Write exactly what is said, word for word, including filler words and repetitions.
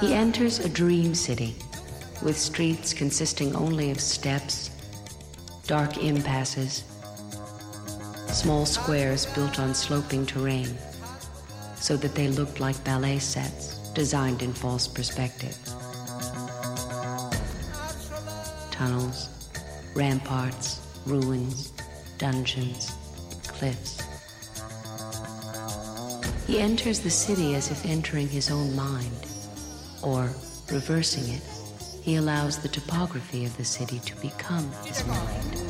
He enters a dream city with streets consisting only of steps, dark impasses, small squares built on sloping terrain so that they looked like ballet sets designed in false perspective. Tunnels, ramparts, ruins, dungeons, cliffs. He enters the city as if entering his own mind, or, reversing it, he allows the topography of the city to become his mind.